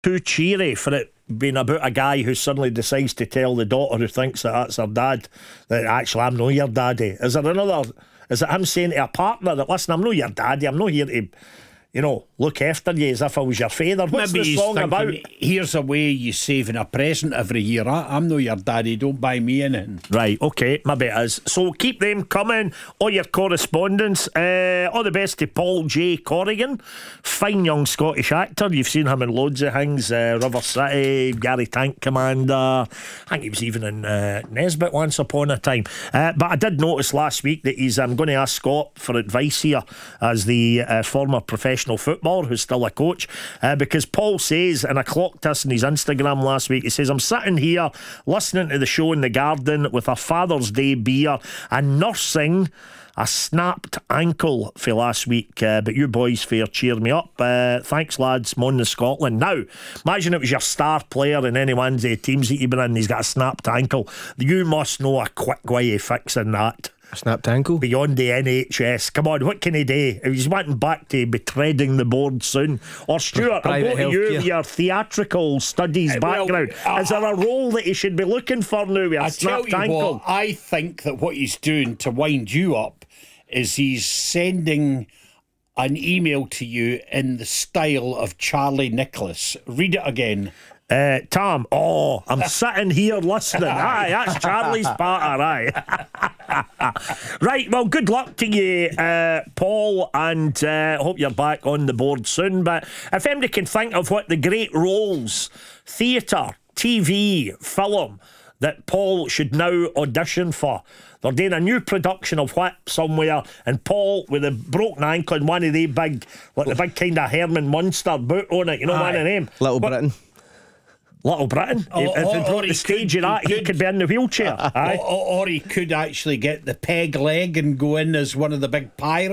too cheery for it being about a guy who suddenly decides to tell the daughter who thinks that that's her dad that actually I'm not your daddy? Is there another? Is it him saying to a partner that, listen, I'm not your daddy, I'm not here to, look after you as if I was your father? What's Maybe the he's song thinking, about? here's a way you saving a present every year. I'm not your daddy, don't buy me anything. Right, okay, maybe it is. So keep them coming, all your correspondence. All the best to Paul J. Corrigan, fine young Scottish actor. You've seen him in loads of things, River City, Gary Tank Commander. I think he was even in Nesbitt once upon a time. But I did notice last week that I'm going to ask Scott for advice here as the former professional footballer who's still a coach, because Paul says, and I clocked this on his Instagram last week, he says, I'm sitting here listening to the show in the garden with a Father's Day beer and nursing a snapped ankle for last week, but you boys fair cheer me up. Thanks lads, Mon in Scotland. Now imagine it was your star player in any one of the teams that you've been in, he's got a snapped ankle. You must know a quick way of fixing that. Snapped ankle? Beyond the NHS. Come on, what can he do? If he's wanting back to be treading the board soon. Or Stuart, I'll go to you with your theatrical studies background. Is there a role that he should be looking for now with a snapped ankle? What, I think that what he's doing to wind you up is he's sending an email to you in the style of Charlie Nicholas. Read it again. Tom, I'm sitting here listening. Aye, that's Charlie's patter, aye. Right, well, good luck to you, Paul, and hope you're back on the board soon. But if anybody can think of what the great roles, theatre, TV, film, that Paul should now audition for. They're doing a new production of what somewhere, and Paul with a broken ankle and one of the big, like the big kind of Herman Munster boot on it, one of them. Little Britain. Little Britain. If they brought the stage of that, he could be in the wheelchair. Or he could actually get the peg leg and go in as one of the big pirates.